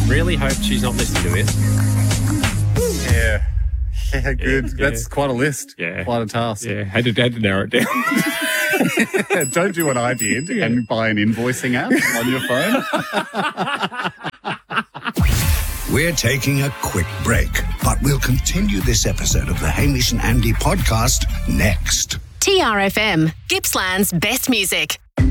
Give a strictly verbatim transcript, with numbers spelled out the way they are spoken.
Really hope she's not listening to this. Yeah. Yeah, good. Yeah, That's yeah. quite a list. Yeah. Quite a task. Yeah, had to, had to narrow it down. Don't do what I did Yeah. and buy an invoicing app on your phone. We're taking a quick break, but we'll continue this episode of the Hamish and Andy podcast next. T R F M, Gippsland's best music.